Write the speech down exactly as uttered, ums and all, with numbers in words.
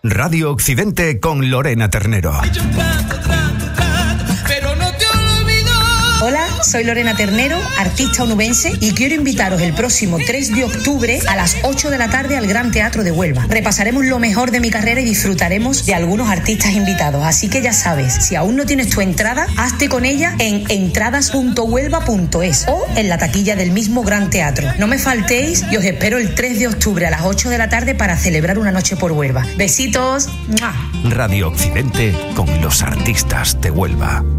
Radio Occidente con Lorena Ternero. Hola, soy Lorena Ternero, artista onubense, y quiero invitaros el próximo tres de octubre a las ocho de la tarde al Gran Teatro de Huelva. Repasaremos lo mejor de mi carrera y disfrutaremos de algunos artistas invitados. Así que ya sabes, si aún no tienes tu entrada, hazte con ella en entradas punto huelva punto es o en la taquilla del mismo Gran Teatro. No me faltéis y os espero el tres de octubre a las ocho de la tarde para celebrar una noche por Huelva. Besitos. ¡Mua! Radio Occidente con los artistas de Huelva.